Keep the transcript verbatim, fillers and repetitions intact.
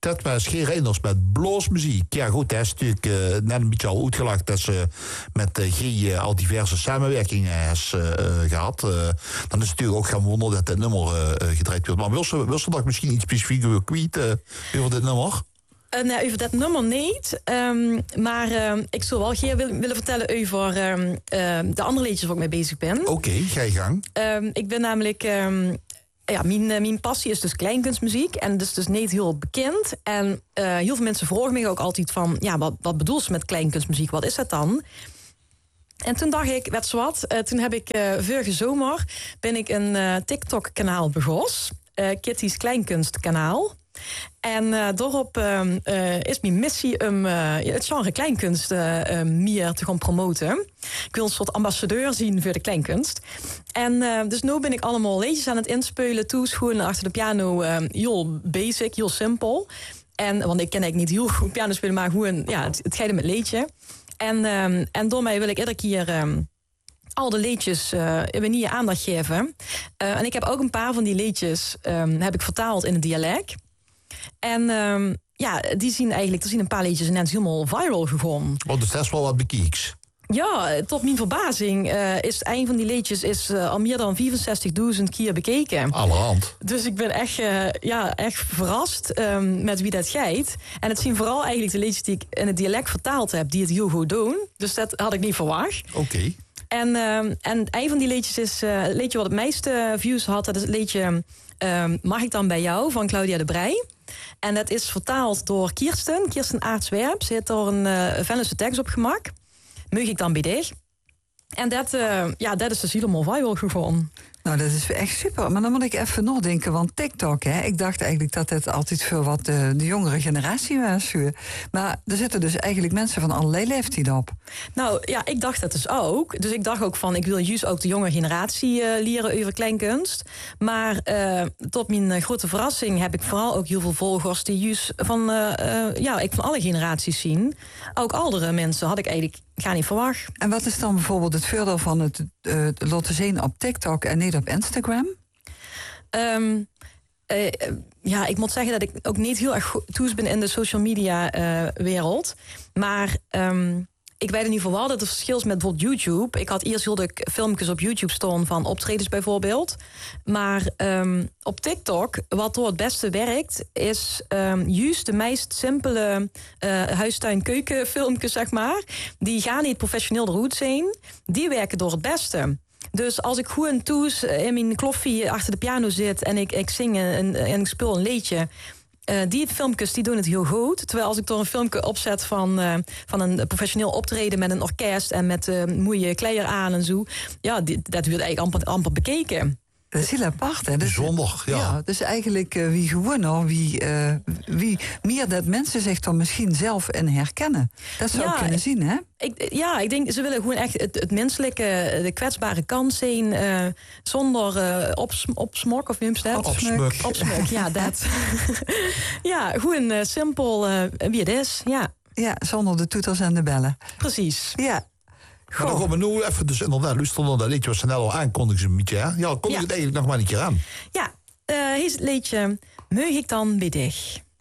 Dat was geen Reinders met bluesmuziek. Ja goed, dat is natuurlijk uh, net een beetje al uitgelakt dat ze met uh, G uh, al diverse samenwerkingen has uh, gehad. Uh, dan is het natuurlijk ook gaan wonderen dat dit nummer uh, gedraaid wordt. Maar wil ze, wil ze nog misschien iets specifiek kwijt uh, over dit nummer? Uh, nee, over dat nummer niet. Um, maar uh, ik zou wel Geer willen, willen vertellen over um, uh, de andere liedjes waar ik mee bezig ben. Oké, okay, ga je gang. Um, ik ben namelijk... Um, ja, mijn, uh, mijn passie is dus kleinkunstmuziek. En dat is dus niet heel bekend. En uh, heel veel mensen vragen me ook altijd van... ja, wat, wat bedoel je met kleinkunstmuziek? Wat is dat dan? En toen dacht ik, weet je wat? Uh, toen heb ik uh, vorige zomer... ben ik een uh, TikTok-kanaal begonnen. Uh, Kitty's Kleinkunstkanaal. En uh, daarop uh, uh, is mijn missie om uh, het genre kleinkunst uh, uh, meer te gaan promoten. Ik wil een soort ambassadeur zien voor de kleinkunst. En uh, dus nu ben ik allemaal liedjes aan het inspelen, toeschoenen achter de piano. Uh, heel basic, heel simpel. En, want ik ken eigenlijk niet heel goed piano spelen, maar hoe een, ja, het, het gaat met liedje. En, um, en daarmee wil ik iedere keer... Um, al de liedjes uh, wanneer aandacht geven. Uh, en ik heb ook een paar van die liedjes um, heb ik vertaald in het dialect. En um, ja, die zien eigenlijk, er zien een paar liedjes ineens helemaal viral gegaan. Oh, dus dat is wel wat bekieks. Ja, tot mijn verbazing uh, is een van die liedjes is, uh, al meer dan vierenzestigduizend keer bekeken. Allerhand. Dus ik ben echt, uh, ja, echt verrast um, met wie dat gaat. En het zien vooral eigenlijk de liedjes die ik in het dialect vertaald heb, die het heel goed doen. Dus dat had ik niet verwacht. Oké. Okay. En, uh, en een van die liedjes is uh, het liedje wat het meeste views had. Dat is het liedje uh, Mag ik dan bij jou van Claudia de Breij. En dat is vertaald door Kirsten, Kirsten Aartswerp. Ze heeft er een uh, Venlose tekst op gemaakt. Mag ik dan bij dich? En dat, uh, ja, dat is dus helemaal viral geworden. Nou, dat is echt super. Maar dan moet ik even nog denken, want TikTok, hè, ik dacht eigenlijk dat het altijd voor wat de, de jongere generatie was. Maar er zitten dus eigenlijk mensen van allerlei leeftijd op. Nou ja, ik dacht dat dus ook. Dus ik dacht ook van, ik wil juist ook de jonge generatie uh, leren over kleinkunst. Maar uh, tot mijn uh, grote verrassing heb ik vooral ook heel veel volgers die juist van, uh, uh, ja, ik van alle generaties zien. Ook oudere mensen had ik eigenlijk ga niet verwacht. En wat is dan bijvoorbeeld het voordeel van het uh, laten zien op TikTok en niet op Instagram? Um, uh, ja, ik moet zeggen dat ik ook niet heel erg toes ben in de social media uh, wereld. Maar um, ik weet in ieder geval wel dat er verschil is met bijvoorbeeld YouTube. Ik had eerst heel de filmpjes op YouTube staan van optredens bijvoorbeeld. Maar um, op TikTok, wat door het beste werkt, is um, juist de meest simpele uh, huistuin-keukenfilmpjes, zeg maar. Die gaan niet professioneel eruit zijn. Die werken door het beste. Dus als ik goed en toes in mijn kloffie achter de piano zit en ik, ik zing en, en ik speel een liedje. Uh, die filmpjes die doen het heel goed. Terwijl als ik door een filmpje opzet van, uh, van een professioneel optreden met een orkest en met uh, mooie kleier aan en zo. Ja, die, dat wordt eigenlijk amper, amper bekeken. Dat is heel apart, hè? Bijzonder, ja. ja. Dus eigenlijk uh, wie gewoon hoor, wie, uh, wie meer dat mensen zich dan misschien zelf in herkennen. Dat zou ja, ik kunnen zien, hè? Ik, ja, ik denk, ze willen gewoon echt het, het menselijke, de kwetsbare kant zien, uh, zonder uh, ops, opsmok, of noem je dat? Opsmuk. Opsmuk, ja, dat. ja, gewoon uh, simpel uh, wie het is, ja. Ja, zonder de toeters en de bellen. Precies. Ja. Maar dan gaan we nu even dus inderdaad luisteren naar dat liedje wat ze net al aankondigen een beetje. Hè? Ja, kondig ja. het eigenlijk nog maar een keer aan. Ja, uh, hier is het liedje Meug ik dan bij dich.